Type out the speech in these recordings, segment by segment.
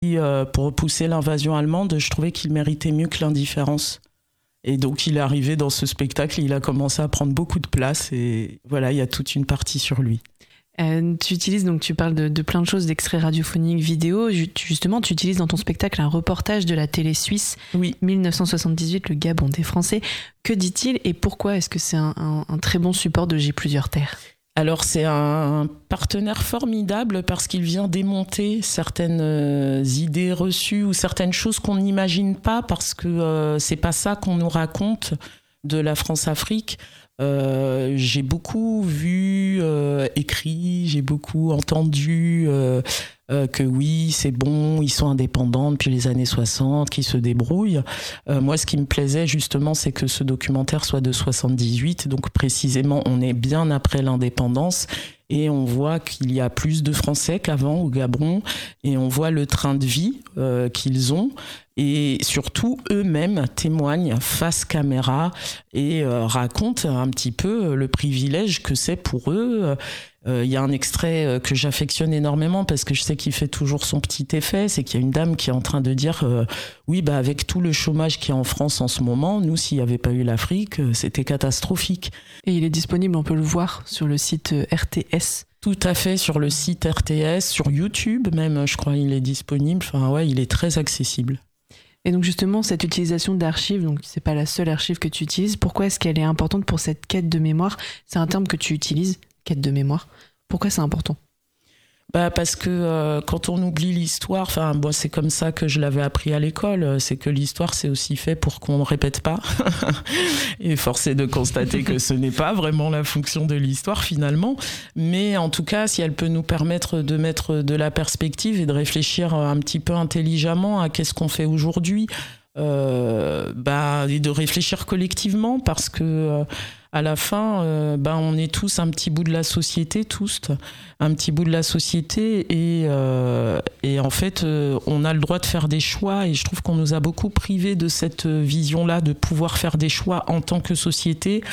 pour repousser l'invasion allemande, je trouvais qu'il méritait mieux que l'indifférence. Et donc il est arrivé dans ce spectacle, il a commencé à prendre beaucoup de place et voilà, il y a toute une partie sur lui. Tu utilises, donc tu parles de plein de choses, d'extraits radiophoniques, vidéo. Justement, tu utilises dans ton spectacle un reportage de la télé suisse, oui. 1978, le Gabon des Français. Que dit-il et pourquoi est-ce que c'est un très bon support de J'ai plusieurs terres ? Alors c'est un partenaire formidable parce qu'il vient démonter certaines idées reçues ou certaines choses qu'on n'imagine pas parce que c'est pas ça qu'on nous raconte de la France-Afrique. J'ai beaucoup vu, écrit, j'ai beaucoup entendu que oui, c'est bon, ils sont indépendants depuis les années 60, qu'ils se débrouillent. Moi, ce qui me plaisait justement, c'est que ce documentaire soit de 78, donc précisément, on est bien après l'indépendance. Et on voit qu'il y a plus de Français qu'avant au Gabon, et on voit le train de vie qu'ils ont, et surtout eux-mêmes témoignent face caméra et racontent un petit peu le privilège que c'est pour eux. Il y a un extrait que j'affectionne énormément parce que je sais qu'il fait toujours son petit effet, c'est qu'il y a une dame qui est en train de dire oui, bah avec tout le chômage qu'il y a en France en ce moment, nous s'il n'y avait pas eu l'Afrique, c'était catastrophique. Et il est disponible, on peut le voir sur le site RTS. Tout à fait, sur le site RTS, sur YouTube même, je crois il est disponible. Enfin ouais, il est très accessible. Et donc justement, cette utilisation d'archives, donc c'est pas la seule archive que tu utilises, pourquoi est-ce qu'elle est importante pour cette quête de mémoire ? C'est un terme que tu utilises, quête de mémoire. Pourquoi c'est important ? Parce que quand on oublie l'histoire, enfin moi c'est comme ça que je l'avais appris à l'école, c'est que l'histoire c'est aussi fait pour qu'on ne répète pas. Et force est de constater que ce n'est pas vraiment la fonction de l'histoire finalement. Mais en tout cas, si elle peut nous permettre de mettre de la perspective et de réfléchir un petit peu intelligemment à qu'est-ce qu'on fait aujourd'hui, et de réfléchir collectivement parce que à la fin, on est tous un petit bout de la société, et en fait, on a le droit de faire des choix et je trouve qu'on nous a beaucoup privés de cette vision-là de pouvoir faire des choix en tant que société.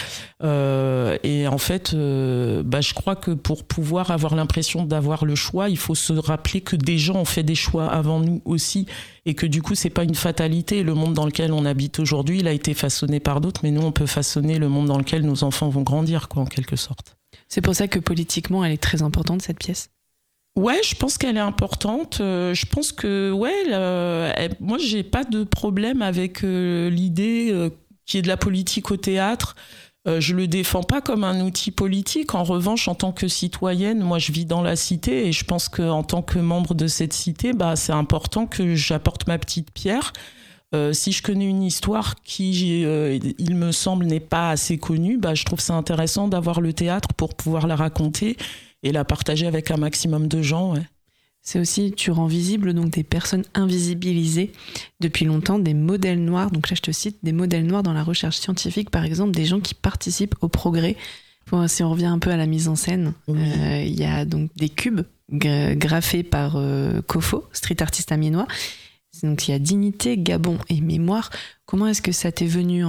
Et en fait, je crois que pour pouvoir avoir l'impression d'avoir le choix, il faut se rappeler que des gens ont fait des choix avant nous aussi et que du coup, c'est pas une fatalité. Le monde dans lequel on habite aujourd'hui, il a été façonné par d'autres, mais nous, on peut façonner le monde dans lequel nos enfants vont grandir, quoi, en quelque sorte. C'est pour ça que politiquement, elle est très importante, cette pièce ? Ouais, je pense qu'elle est importante. Je pense que, moi, j'ai pas de problème avec l'idée qu'il y ait de la politique au théâtre. Je le défends pas comme un outil politique. En revanche, en tant que citoyenne, moi, je vis dans la cité et je pense qu'en tant que membre de cette cité, c'est important que j'apporte ma petite pierre. Si je connais une histoire qui, il me semble, n'est pas assez connue, je trouve ça intéressant d'avoir le théâtre pour pouvoir la raconter et la partager avec un maximum de gens. Ouais. C'est aussi, tu rends visible donc des personnes invisibilisées depuis longtemps, des modèles noirs. Donc là, je te cite, des modèles noirs dans la recherche scientifique, par exemple, des gens qui participent au progrès. Bon, si on revient un peu à la mise en scène, il y a donc des cubes graffés par Kofo, street artiste amiénois. Donc il y a dignité, Gabon et mémoire. Comment est-ce que ça t'est venu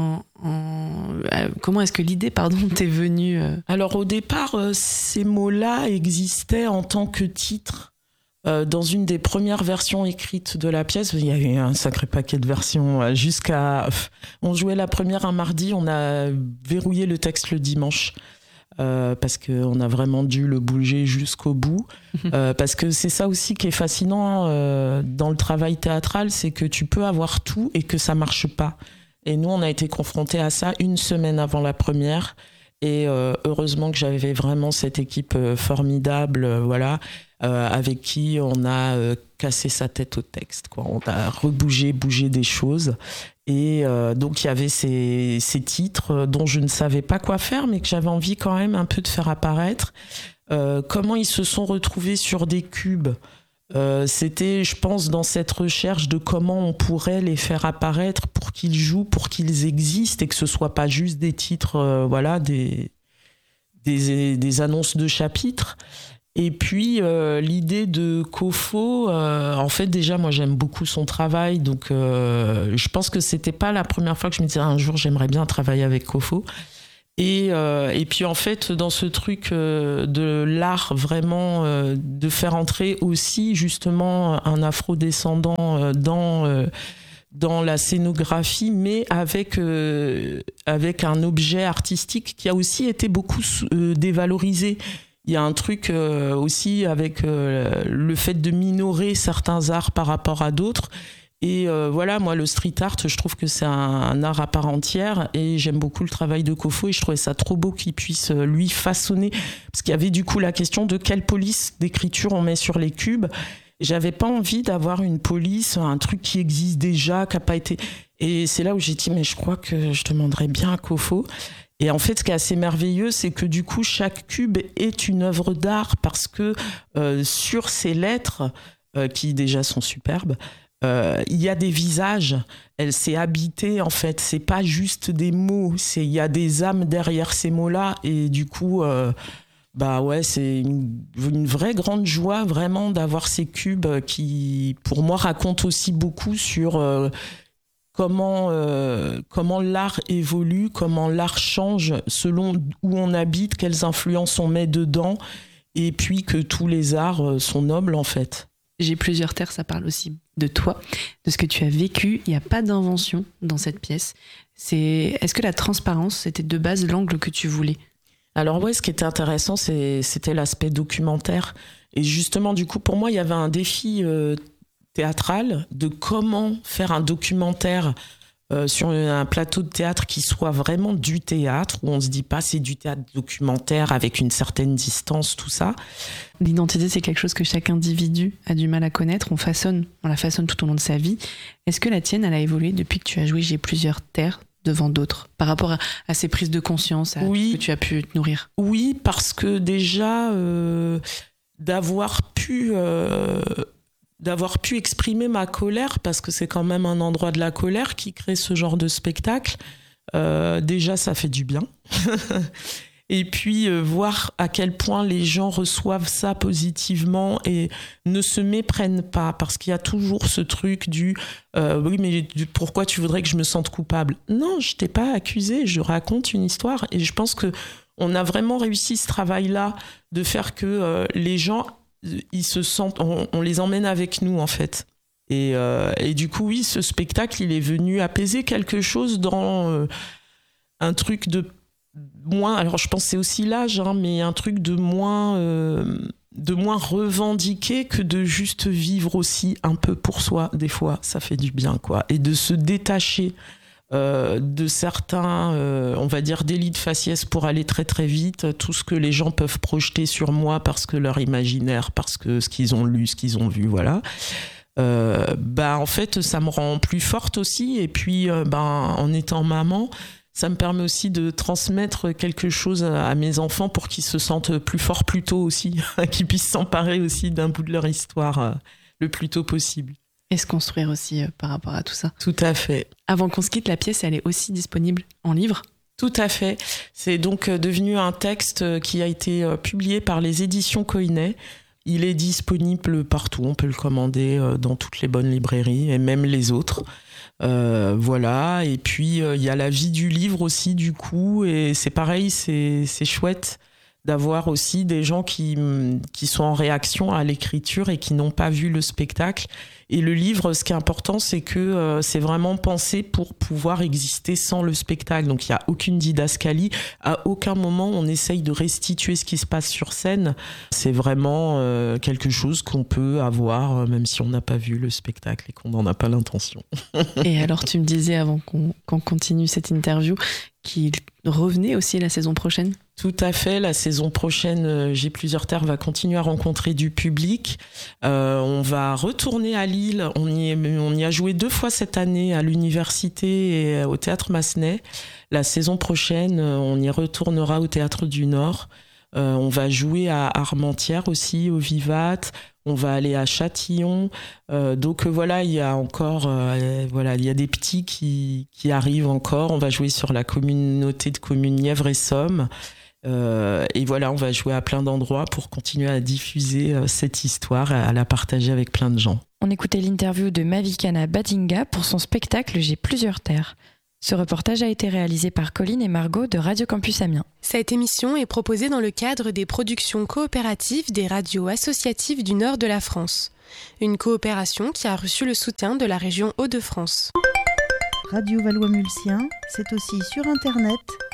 comment est-ce que l'idée t'est venue Alors au départ, ces mots-là existaient en tant que titre. Dans une des premières versions écrites de la pièce, il y a eu un sacré paquet de versions on jouait la première un mardi, on a verrouillé le texte le dimanche. Parce qu'on a vraiment dû le bouger jusqu'au bout. Parce que c'est ça aussi qui est fascinant dans le travail théâtral, c'est que tu peux avoir tout et que ça marche pas. Et nous, on a été confrontés à ça une semaine avant la première. Et heureusement que j'avais vraiment cette équipe formidable, avec qui on a cassé sa tête au texte, quoi. On a bougé des choses. Et donc il y avait ces titres dont je ne savais pas quoi faire, mais que j'avais envie quand même un peu de faire apparaître. Comment ils se sont retrouvés sur des cubes, c'était, je pense, dans cette recherche de comment on pourrait les faire apparaître pour qu'ils jouent, pour qu'ils existent et que ce soit pas juste des titres, des annonces de chapitres. Et puis l'idée de Kofo, en fait déjà moi j'aime beaucoup son travail, donc je pense que c'était pas la première fois que je me disais un jour j'aimerais bien travailler avec Kofo. Et puis en fait, dans ce truc de l'art, vraiment de faire entrer aussi justement un afro-descendant dans la scénographie, mais avec un objet artistique qui a aussi été beaucoup dévalorisé. Il y a un truc aussi avec le fait de minorer certains arts par rapport à d'autres. Et voilà, moi, le street art, je trouve que c'est un art à part entière et j'aime beaucoup le travail de Kofo et je trouvais ça trop beau qu'il puisse, lui, façonner. Parce qu'il y avait du coup la question de quelle police d'écriture on met sur les cubes. J'avais pas envie d'avoir une police, un truc qui existe déjà, qui n'a pas été... Et c'est là où j'ai dit, mais je crois que je demanderais bien à Kofo. Et en fait, ce qui est assez merveilleux, c'est que du coup, chaque cube est une œuvre d'art parce que sur ces lettres, qui déjà sont superbes, il y a des visages, elle s'est habitée en fait, c'est pas juste des mots, il y a des âmes derrière ces mots-là et du coup, c'est une vraie grande joie vraiment d'avoir ces cubes qui, pour moi, racontent aussi beaucoup sur comment l'art évolue, comment l'art change selon où on habite, quelles influences on met dedans et puis que tous les arts sont nobles en fait. J'ai plusieurs terres, ça parle aussi de toi, de ce que tu as vécu. Il n'y a pas d'invention dans cette pièce. Est-ce que la transparence, c'était de base l'angle que tu voulais ? Alors ouais, ce qui était intéressant, c'était l'aspect documentaire. Et justement, du coup, pour moi, il y avait un défi théâtral de comment faire un documentaire sur un plateau de théâtre qui soit vraiment du théâtre, où on se dit pas c'est du théâtre documentaire avec une certaine distance, tout ça. L'identité, c'est quelque chose que chaque individu a du mal à connaître. On la façonne tout au long de sa vie. Est-ce que la tienne, elle a évolué depuis que tu as joué J'ai plusieurs terres devant d'autres, par rapport à ces prises de conscience, à ce que tu as pu te nourrir ? Oui, parce que déjà, d'avoir pu exprimer ma colère, parce que c'est quand même un endroit de la colère qui crée ce genre de spectacle, déjà ça fait du bien. Et puis voir à quel point les gens reçoivent ça positivement et ne se méprennent pas, parce qu'il y a toujours ce truc du oui, mais pourquoi tu voudrais que je me sente coupable ? Non, je t'ai pas accusé, je raconte une histoire et je pense que on a vraiment réussi ce travail-là de faire que les gens ils se sentent, on les emmène avec nous en fait. Et du coup oui, ce spectacle il est venu apaiser quelque chose dans un truc de moins, alors je pense que c'est aussi l'âge, mais un truc de moins revendiqué que de juste vivre aussi un peu pour soi. Des fois, ça fait du bien, quoi. Et de se détacher de certains, on va dire, délits de faciès pour aller très très vite, tout ce que les gens peuvent projeter sur moi parce que leur imaginaire, parce que ce qu'ils ont lu, ce qu'ils ont vu, voilà. En fait, ça me rend plus forte aussi. Et puis, en étant maman, ça me permet aussi de transmettre quelque chose à mes enfants pour qu'ils se sentent plus forts plus tôt aussi, qu'ils puissent s'emparer aussi d'un bout de leur histoire le plus tôt possible. Et se construire aussi par rapport à tout ça. Tout à fait. Avant qu'on se quitte, la pièce, elle est aussi disponible en livre ? Tout à fait. C'est donc devenu un texte qui a été publié par les éditions Coinet. Il est disponible partout, on peut le commander dans toutes les bonnes librairies et même les autres. Voilà, et puis il y a la vie du livre aussi du coup, et c'est pareil, c'est chouette d'avoir aussi des gens qui sont en réaction à l'écriture et qui n'ont pas vu le spectacle. Et le livre, ce qui est important, c'est que c'est vraiment pensé pour pouvoir exister sans le spectacle. Donc il n'y a aucune didascalie. À aucun moment, on essaye de restituer ce qui se passe sur scène. C'est vraiment quelque chose qu'on peut avoir, même si on n'a pas vu le spectacle et qu'on n'en a pas l'intention. Et alors, tu me disais, avant qu'on continue cette interview, qu'il revenait aussi la saison prochaine ? Tout à fait, la saison prochaine, J'ai plusieurs terres va continuer à rencontrer du public. On va retourner à Lille, on y a joué 2 fois cette année à l'université et au Théâtre Massenet. La saison prochaine, on y retournera au Théâtre du Nord. On va jouer à Armentières aussi, au Vivat. On va aller à Châtillon. Donc voilà, il y a encore, il y a des petits qui arrivent encore. On va jouer sur la communauté de communes Nièvre et Somme. Et voilà, on va jouer à plein d'endroits pour continuer à diffuser cette histoire, à la partager avec plein de gens. On écoutait l'interview de Mavikana Badinga pour son spectacle J'ai plusieurs terres. Ce reportage a été réalisé par Colline et Margot de Radio Campus Amiens. Cette émission est proposée dans le cadre des productions coopératives des radios associatives du nord de la France. Une coopération qui a reçu le soutien de la région Hauts-de-France. Radio Valois-Mulsien, c'est aussi sur Internet